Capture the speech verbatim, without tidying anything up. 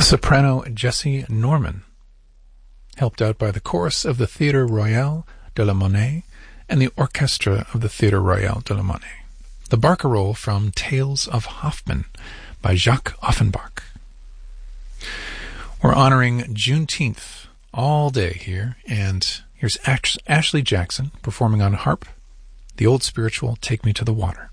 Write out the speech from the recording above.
Soprano Jessie Norman, helped out by the chorus of the Theatre Royal de la Monnaie and the orchestra of the Theatre Royal de la Monnaie. The Barcarolle from Tales of Hoffmann by Jacques Offenbach. We're honoring Juneteenth all day here, and here's Ash- Ashley Jackson performing on harp, the old spiritual Take Me to the Water.